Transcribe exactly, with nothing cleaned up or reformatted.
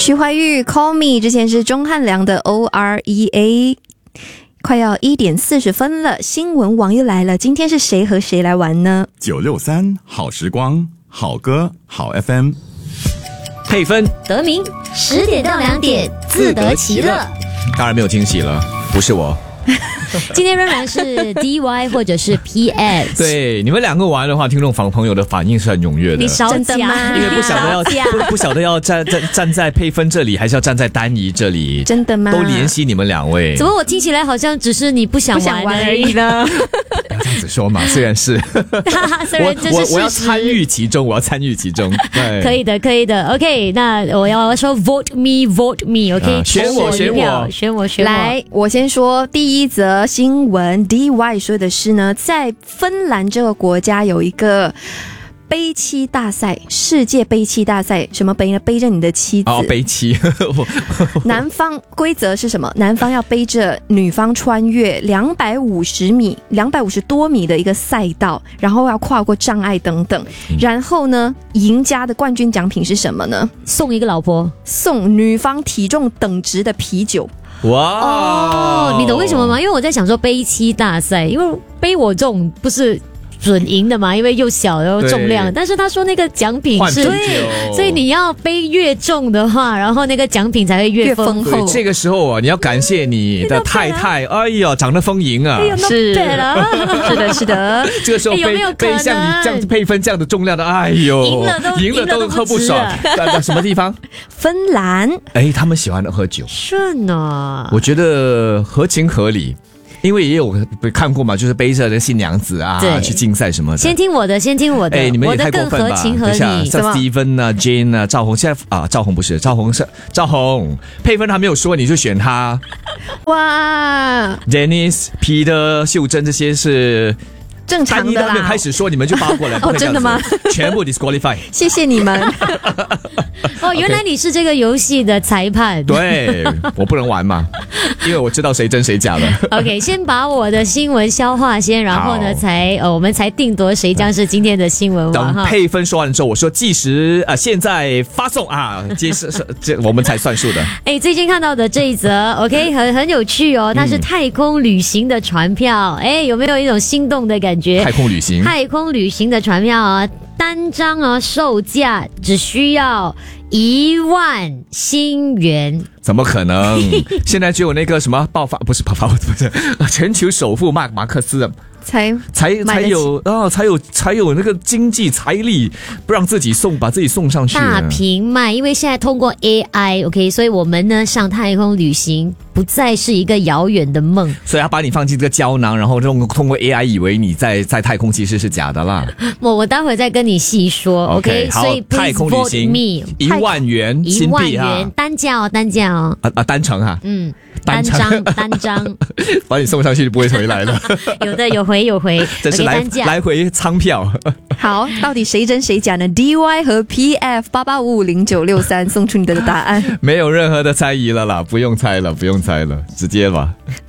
徐怀钰 Call Me 之前是钟汉良的 O R E A。快要一点四十分了，新闻网又来了。今天是谁和谁来玩呢？ 九六三好时光，好歌好 F M， 配分得名十点到两点，自得其乐。 当然没有惊喜了，不是我。 今天仍然是 D Y 或者是 P S。 对，你们两个玩的话，听众访朋友的反应是很踊跃的。 你少讲， 因为不晓得要不不晓得要站站站在配分这里，还是要站在丹怡这里？ 真的吗？ 都怜惜你们两位。 怎么我听起来好像只是你不想玩而已呢？ 不要这样子说嘛，虽然是虽然这是事实， 我我要参与其中，我要参与其中。对， 可以的，可以的。OK， 那我要说 vote me vote me，OK，、 啊、选我选我选我选我。 来，我先说第一则新闻 ，D Y 说的是呢，在芬兰这个国家有一个背妻大赛，世界背妻大赛，什么背呢？背着你的妻子。 哦，背妻。 男方规则是什么？男方要背着女方穿越两百五十米、两百五十多米的一个赛道，然后要跨过障碍等等。嗯、然后呢，赢家的冠军奖品是什么呢？ 送一个老婆， 送女方体重等值的啤酒。 哇哦，你懂为什么吗？因为我在想说背妻大赛，因为背我这种不是准赢的嘛，因为又小又重量，但是他说那个奖品是对，所以你要背越重的话，然后那个奖品才会越丰厚。 这个时候啊，你要感谢你的太太，哎呀，长得丰盈啊！ 是是的，是的。 这个时候背、欸、有没有背像你这样子配分这样的重量的，哎呦， 赢了都赢了都喝不爽。在什么地方？ 芬兰。 哎，他们喜欢喝酒， 顺啊！ 我觉得合情合理。因为也有看过嘛，就是背着的新娘子啊去竞赛什么的。 先听我的，先听我的。 哎，你们也太过分吧！ 我的更合情合理。 像 Steven 啊、Jane 啊、赵红，现在啊，赵红不是赵红是赵红，配分还没有说，你就选他。 哇 ，Dennis、Peter、秀珍这些是正常的啦。 单一都没有开始说，你们就扒过来。 哦，真的吗？ 全部 disqualify。 谢谢你们。 哦，原来你是这个游戏的裁判。 对，我不能玩嘛，因为我知道谁真谁假的。 OK， 先把我的新闻消化先，然后呢，才呃，我们才定夺谁将是今天的新闻王。 等配分说完之后，我说计时啊、呃，现在发送啊，接是这我们才算数的。 哎，最近看到的这一则 ，OK， 很很有趣哦，它是太空旅行的船票，哎、嗯，有没有一种心动的感觉？ 太空旅行， 太空旅行的船票啊，单张啊，售价只需要一万新元。 怎么可能？现在只有那个什么爆发，不是爆发，不是全球首富马马克思才才才有啊、哦，才有才有那个经济财力，不让自己送，把自己送上去。 大平卖，因为现在通过 A I，OK，、okay, 所以我们呢上太空旅行不再是一个遥远的梦。 所以要把你放进这个胶囊，然后通通过 A I 以为你在在太空，其实是假的啦。 我我待会再跟你细说 ，OK， 好， 所以太空旅行一万元新币啊， 一万元单价哦，单价哦， 啊啊单程哈、啊， 嗯。单张单张， 把你送上去就不会回来了。 有的有回有回， 这是来来回舱票。 好，到底谁真谁假呢 ？D Y 和 P F 八八五五零九六三送出你的答案。 没有任何的猜疑了啦，不用猜了，不用猜了，直接吧。